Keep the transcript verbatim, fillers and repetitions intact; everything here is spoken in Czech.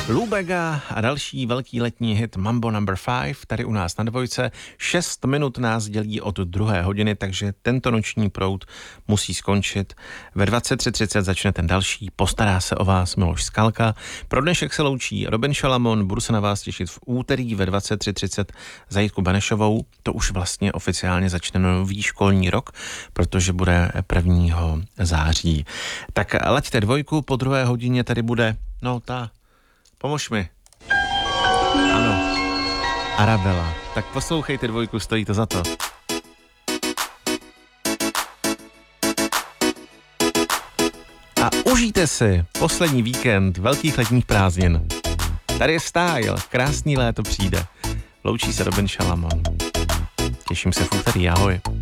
Lou Bega a další velký letní hit Mambo number five tady u nás na dvojce. Šest minut nás dělí od druhé hodiny, takže tento noční proud musí skončit. Ve dvacet tři třicet začne ten další, postará se o vás Miloš Skalka. Pro dnešek se loučí Robin Šalamon, budu se na vás těšit v úterý ve dvacet tři třicet za Jitku Benešovou. To už vlastně oficiálně začne nový školní rok, protože bude prvního září. Tak laďte dvojku, po druhé hodině tady bude, no ta... Pomož mi. Ano. Arabela. Tak poslouchejte dvojku, stojí to za to. A užijte si poslední víkend velkých letních prázdnin. Tady je Style, krásný léto přijde. Loučí se Robin Šalamon. Těším se v úterý, ahoj.